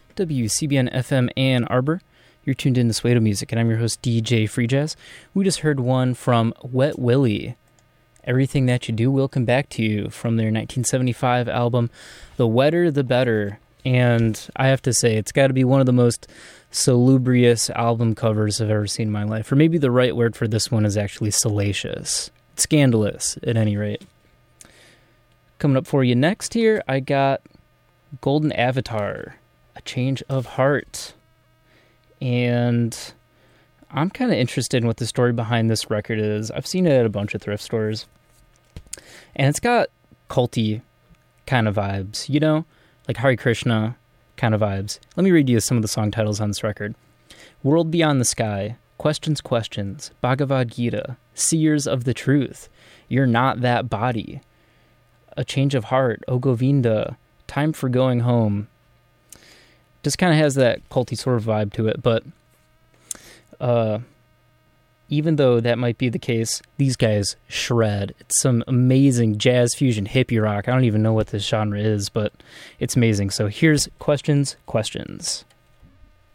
WCBN FM Ann Arbor. You're tuned in to Suedo Music, and I'm your host, DJ Free Jazz. We just heard one from Wet Willie, Everything That You Do Will Come Back to You, from their 1975 album, The Wetter the Better. And I have to say, it's got to be one of the most salubrious album covers I've ever seen in my life. Or maybe the right word for this one is actually salacious. It's scandalous, at any rate. Coming up for you next here, I got Golden Avatar, A Change of Heart. And I'm kind of interested in what the story behind this record is. I've seen it at a bunch of thrift stores. And it's got culty kind of vibes, you know? Like Hare Krishna kind of vibes. Let me read you some of the song titles on this record. World Beyond the Sky, Questions, Questions, Bhagavad Gita, Seers of the Truth, You're Not That Body, A Change of Heart, O Govinda, Time for Going Home. Just kind of has that culty sort of vibe to it, but even though that might be the case, these guys shred. It's some amazing jazz fusion, hippie rock. I don't even know what this genre is, but it's amazing. So here's Questions, Questions.